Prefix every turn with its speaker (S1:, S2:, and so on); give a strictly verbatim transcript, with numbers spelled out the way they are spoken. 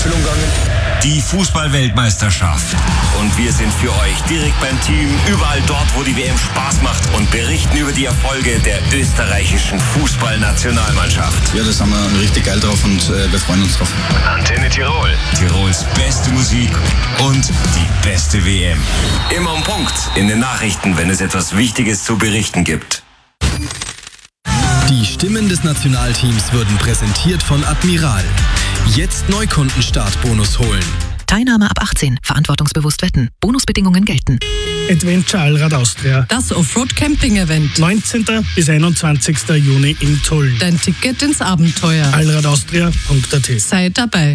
S1: Aufstellung gegangen.
S2: Die Fußball-Weltmeisterschaft. Und wir sind für euch direkt beim Team, überall dort, wo die W M Spaß macht und berichten über die Erfolge der österreichischen Fußballnationalmannschaft.
S3: Ja, da sind wir richtig geil drauf und äh, wir freuen uns drauf.
S2: Antenne Tirol. Tirols beste Musik und die beste W M. Immer um Punkt in den Nachrichten, wenn es etwas Wichtiges zu berichten gibt.
S4: Die Stimmen des Nationalteams wurden präsentiert von Admiral. Jetzt Neukundenstart-Bonus holen.
S5: Teilnahme ab achtzehn. Verantwortungsbewusst wetten. Bonusbedingungen gelten.
S6: Adventure Allrad Austria.
S7: Das Offroad-Camping-Event.
S6: neunzehnten bis einundzwanzigsten Juni in Tulln.
S7: Dein Ticket ins Abenteuer.
S6: allradaustria punkt at.
S7: Sei dabei.